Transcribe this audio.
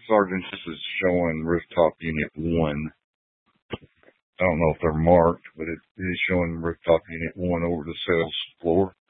Sergeant, this is showing rooftop unit 1. I don't know if they're marked, but it is showing rooftop unit 1 over the sales floor.